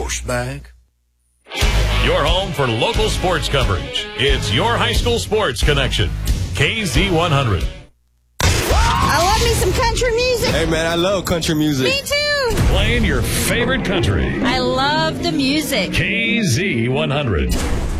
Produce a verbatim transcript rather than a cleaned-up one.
douchebag. Your home for local sports coverage. It's your high school sports connection. K Z one hundred. I love me some country music. Hey, man, I love country music. Me too. Playing your favorite country. I love the music. K Z one hundred.